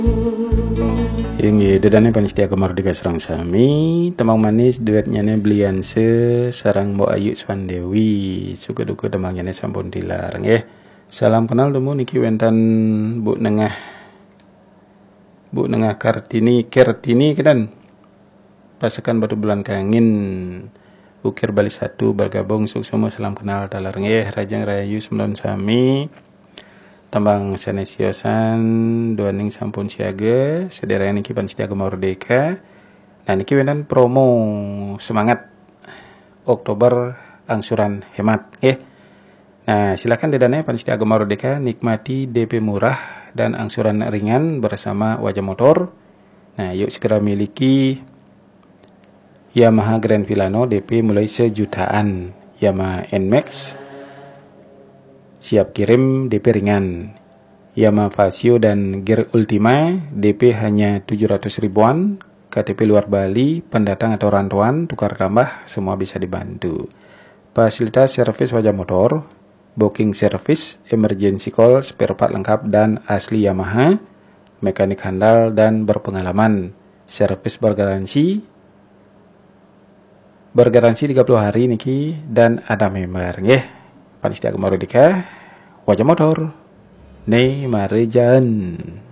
Yang dedane panitia Mardika Serang Sami, temang manis duetnya belian sarang Mbok Ayu Swandewi, suka duka temangnya sampun dilarang Salam kenal demu niki wentan Bu Nengah Kartini kedan. Pasakan Batu Bulan Kangin ukir Bali 1 bergabung suksema salam kenal talarang Rajang Rayu Semlon Sami. Tambang sanesiosan duaning sampun siaga sedherek niki panitia Mardika. Nah niki wenan promo semangat Oktober angsuran hemat Nah silakan dedane panitia Mardika nikmati DP murah dan angsuran ringan bersama Wajah Motor. Nah yuk segera miliki Yamaha Grand Villano DP mulai sejutaan, Yamaha NMAX siap kirim DP ringan, Yamaha Vasio dan Gear Ultima DP hanya 700 ribuan, KTP luar Bali, pendatang atau rantauan, tukar tambah, semua bisa dibantu. Fasilitas servis Wajah Motor, booking service, emergency call, spare part lengkap dan asli Yamaha, mekanik handal dan berpengalaman, servis bergaransi 30 hari niki dan ada member panitia Mardika Wajah Motor mari jalan.